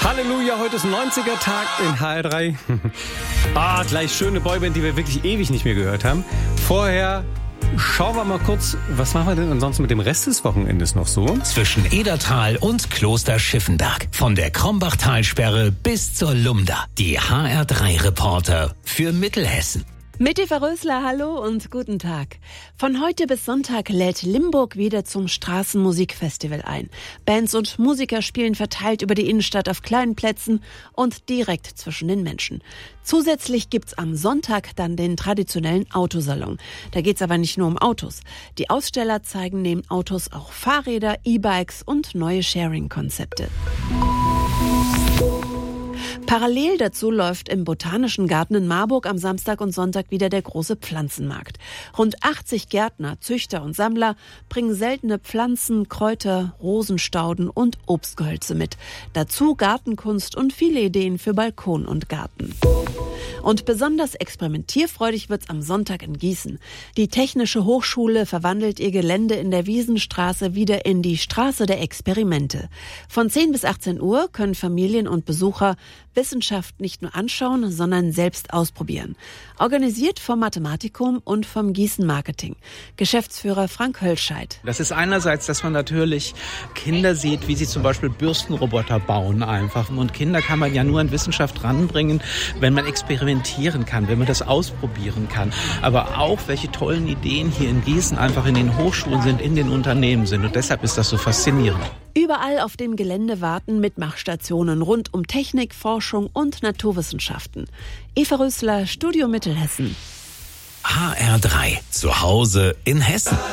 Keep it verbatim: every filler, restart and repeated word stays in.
Halleluja, heute ist neunziger-Tag in H R drei. Ah, gleich schöne Boyband, die wir wirklich ewig nicht mehr gehört haben. Vorher schauen wir mal kurz, was machen wir denn ansonsten mit dem Rest des Wochenendes noch so? Zwischen Edertal und Kloster Schiffenberg. Von der Krombach-Talsperre bis zur Lumda. Die H R drei Reporter für Mittelhessen. Mit Eva Rösler, hallo und guten Tag. Von heute bis Sonntag lädt Limburg wieder zum Straßenmusikfestival ein. Bands und Musiker spielen verteilt über die Innenstadt auf kleinen Plätzen und direkt zwischen den Menschen. Zusätzlich gibt's am Sonntag dann den traditionellen Autosalon. Da geht's aber nicht nur um Autos. Die Aussteller zeigen neben Autos auch Fahrräder, E-Bikes und neue Sharing-Konzepte. Parallel dazu läuft im Botanischen Garten in Marburg am Samstag und Sonntag wieder der große Pflanzenmarkt. Rund achtzig Gärtner, Züchter und Sammler bringen seltene Pflanzen, Kräuter, Rosenstauden und Obstgehölze mit. Dazu Gartenkunst und viele Ideen für Balkon und Garten. Und besonders experimentierfreudig wird's am Sonntag in Gießen. Die Technische Hochschule verwandelt ihr Gelände in der Wiesenstraße wieder in die Straße der Experimente. Von zehn bis achtzehn Uhr können Familien und Besucher Wissenschaft nicht nur anschauen, sondern selbst ausprobieren. Organisiert vom Mathematikum und vom Gießen Marketing. Geschäftsführer Frank Höllscheid. Das ist einerseits, dass man natürlich Kinder sieht, wie sie zum Beispiel Bürstenroboter bauen einfach. Und Kinder kann man ja nur an Wissenschaft ranbringen, wenn man experimentieren kann, wenn man das ausprobieren kann. Aber auch, welche tollen Ideen hier in Gießen einfach in den Hochschulen sind, in den Unternehmen sind. Und deshalb ist das so faszinierend. Überall auf dem Gelände warten Mitmachstationen rund um Technik, Forschung und Naturwissenschaften. Eva Rösler, Studio Mittelhessen. H R drei. Zu Hause in Hessen.